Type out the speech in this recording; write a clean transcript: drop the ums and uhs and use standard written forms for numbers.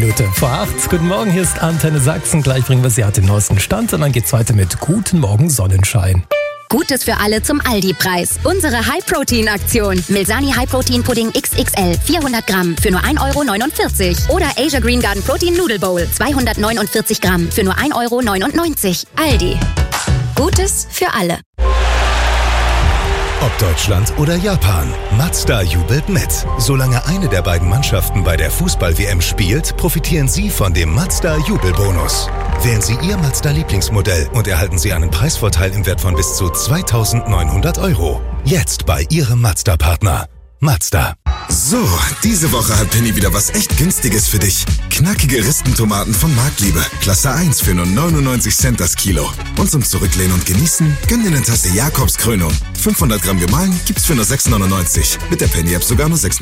Minute vor 8. Guten Morgen, hier ist Antenne Sachsen. Gleich bringen wir Sie auf den neuesten Stand und dann geht's weiter mit Guten Morgen Sonnenschein. Gutes für alle zum Aldi-Preis. Unsere High-Protein-Aktion. Milsani High-Protein-Pudding XXL 400 Gramm für nur 1,49 € Oder Asia Green Garden Protein Noodle Bowl 249 Gramm für nur 1,99 €. Aldi. Gutes für alle. Ob Deutschland oder Japan, Mazda jubelt mit. Solange eine der beiden Mannschaften bei der Fußball-WM spielt, profitieren Sie von dem Mazda-Jubelbonus. Wählen Sie Ihr Mazda-Lieblingsmodell und erhalten Sie einen Preisvorteil im Wert von bis zu 2.900 €. Jetzt bei Ihrem Mazda-Partner. Mazda. So, diese Woche hat Penny wieder was echt Günstiges für dich. Knackige Ristentomaten von Marktliebe. Klasse 1 für nur 99 Cent das Kilo. Und zum Zurücklehnen und Genießen, gönn dir eine Tasse Jakobskrönung. 500 Gramm gemahlen gibt's für nur 6,99 €. Mit der Penny-App sogar nur 6,99 €.